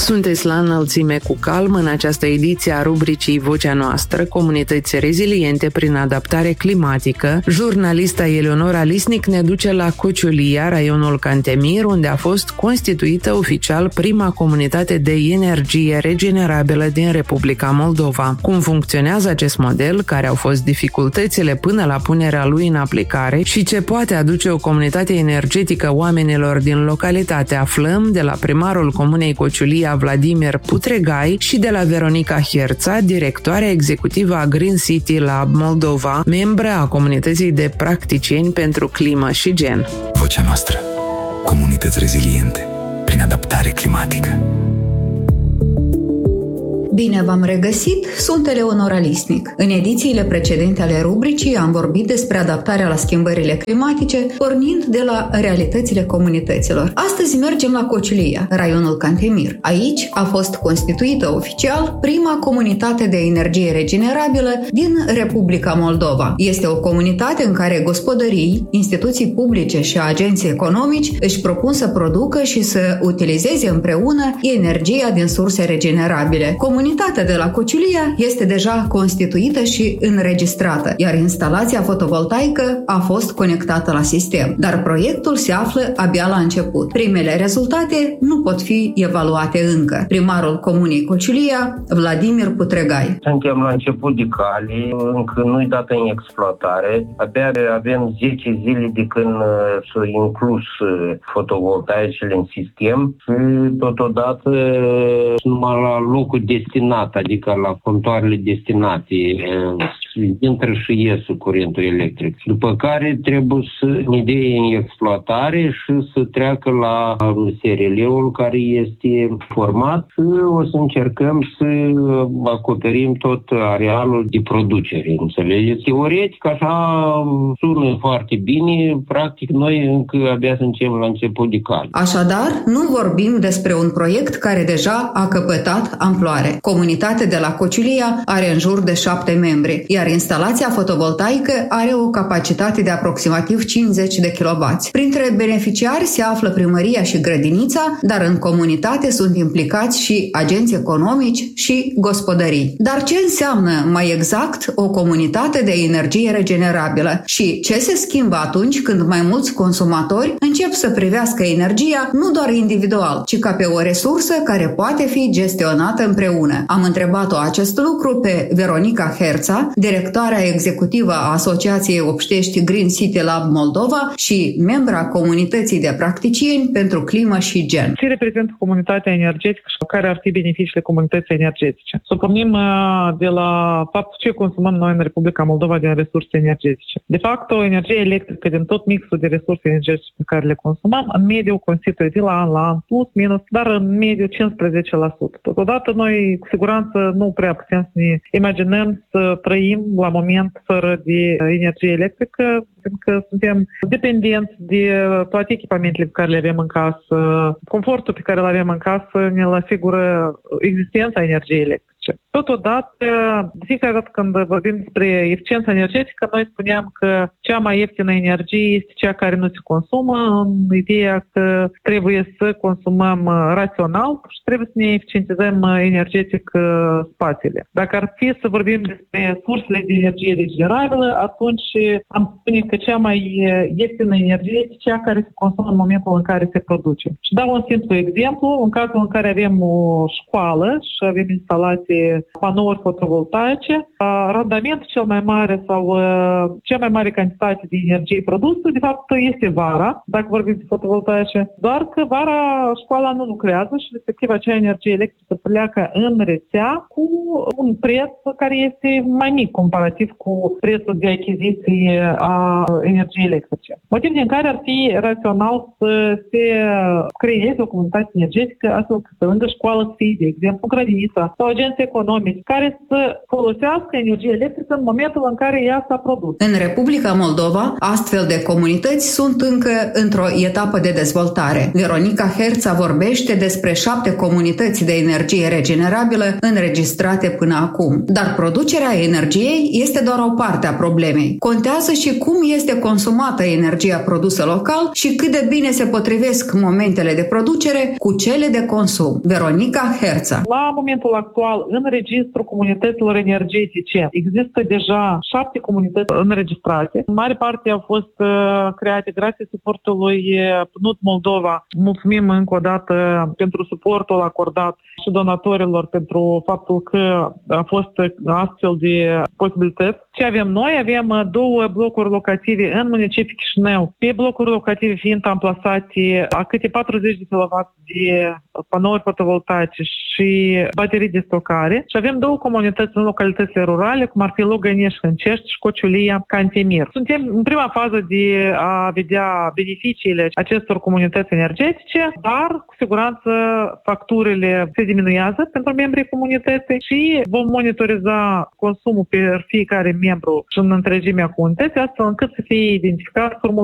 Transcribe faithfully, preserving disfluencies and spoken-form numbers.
Sunteți la Înălțime cu Calm în această ediție a rubricii Vocea Noastră, comunități reziliente prin adaptare climatică. Jurnalista Eleonora Lisnic ne duce la Cociulia, raionul Cantemir, unde a fost constituită oficial prima comunitate de energie regenerabilă din Republica Moldova. Cum funcționează acest model, care au fost dificultățile până la punerea lui în aplicare și ce poate aduce o comunitate energetică oamenilor din localitate, aflăm de la primarul Comunei Cociulia, Vladimir Putregai, și de la Veronica Herța, directoarea executivă a Green City Lab Moldova, membră a comunității de practicieni pentru climă și gen. Vocea Noastră. Comunități reziliente prin adaptare climatică. Bine v-am regăsit, sunt Eleonora Lisnic. În edițiile precedente ale rubricii am vorbit despre adaptarea la schimbările climatice, pornind de la realitățile comunităților. Astăzi mergem la Cociulia, raionul Cantemir. Aici a fost constituită oficial prima comunitate de energie regenerabilă din Republica Moldova. Este o comunitate în care gospodării, instituții publice și agenții economici își propun să producă și să utilizeze împreună energia din surse regenerabile. Comunitatea de la Cociulia este deja constituită și înregistrată, iar instalația fotovoltaică a fost conectată la sistem. Dar proiectul se află abia la început. Primele rezultate nu pot fi evaluate încă. Primarul Comunei Cociulia, Vladimir Putregai. Suntem la început de cale, încă nu-i dată în exploatare. Abia avem zece zile de când s-au inclus fotovoltaicele în sistem și totodată numai la locul destinat, adică la contoarele destinate, intră și ies curentul electric. După care trebuie să ne dea în exploatare și să treacă la S R L-ul care este format și o să încercăm să acoperim tot arealul de producere. Înțelegeți? Teoretic așa sună foarte bine, practic noi încă abia suntem la început de cale. Așadar, nu vorbim despre un proiect care deja a căpătat amploare. Comunitatea de la Cociulia are în jur de șapte membri, iar instalația fotovoltaică are o capacitate de aproximativ cincizeci de kilowați. Printre beneficiari se află primăria și grădinița, dar în comunitate sunt implicați și agenți economici și gospodării. Dar ce înseamnă mai exact o comunitate de energie regenerabilă și ce se schimbă atunci când mai mulți consumatori încep să privească energia nu doar individual, ci ca pe o resursă care poate fi gestionată împreună? Am întrebat-o acest lucru pe Veronica Herța, directoarea executivă a Asociației Obștești Green City Lab Moldova și membra comunității de practicieni pentru climă și gen. Ce reprezintă comunitatea energetică și care ar fi beneficiile comunității energetice? Să pornim de la faptul ce consumăm noi în Republica Moldova din resurse energetice. De fapt, o energie electrică din tot mixul de resurse energetice pe care le consumăm, în mediu constituie de la an la an, plus, minus, dar în mediu cincisprezece la sută. Totodată noi cu siguranță nu prea putem să ne imaginăm să trăim la moment fără de energie electrică, pentru că suntem dependenți de toate echipamentele pe care le avem în casă. Confortul pe care îl avem în casă ne-l asigură existența energiei electrice. Totodată, de fiecare dată când vorbim despre eficiența energetică, noi spuneam că cea mai ieftină energie este cea care nu se consumă, în ideea că trebuie să consumăm rațional și trebuie să ne eficientizăm energetic spațiile. Dacă ar fi să vorbim despre sursele de energie regenerabilă, atunci am spune că cea mai ieftină energie este cea care se consumă în momentul în care se produce. Și dau un simplu exemplu, în cazul în care avem o școală și avem instalații panouri fotovoltaice, randamentul cel mai mare sau cea mai mare cantitate de energie produsă, de fapt, este vara, dacă vorbim de fotovoltaice, doar că vara școala nu lucrează și respectiv acea energie electrică pleacă în rețea cu un preț care este mai mic comparativ cu prețul de achiziție a energiei electrice. Motiv din care ar fi rațional să se creeze o comunitate energetică astfel că pe lângă școală să fie, de exemplu, grădinița sau agenți economici economici care să folosească energie electrică în momentul în care ea s-a produs. În Republica Moldova, astfel de comunități sunt încă într-o etapă de dezvoltare. Veronica Herța vorbește despre șapte comunități de energie regenerabilă înregistrate până acum. Dar producerea energiei este doar o parte a problemei. Contează și cum este consumată energia produsă local și cât de bine se potrivesc momentele de producere cu cele de consum. Veronica Herța. La momentul actual, în registrul comunităților energetice, există deja șapte comunități înregistrate. În mare parte au fost uh, create grație suportului P N U D Moldova. Mulțumim încă o dată pentru suportul acordat și donatorilor pentru faptul că a fost astfel de posibilități. Ce avem noi? Avem două blocuri locative în municipiul Chișinău. Pe blocuri locative fiind amplasate a câte patruzeci de kilowatt de panouri fotovoltaice și baterii de stocare. Și avem două comunități în localitățile rurale, cum ar fi Lugănești, Hâncești și Cociulia, Cantemir. Suntem în prima fază de a vedea beneficiile acestor comunități energetice, dar cu siguranță facturile se diminuează pentru membrii comunității și vom monitoriza consumul pe fiecare membru și în întregimea comunității, astfel încât să fie identificat formula